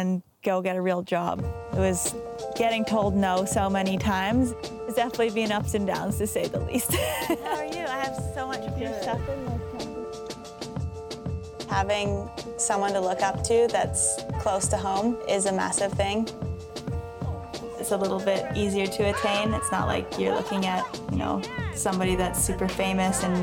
and go get a real job. It was getting told no so many times. It's definitely been ups and downs, to say the least. How are you? I have so much of your stuff in my closet. Having someone to look up to that's close to home is a massive thing. It's a little bit easier to attain. It's not like you're looking at, somebody that's super famous and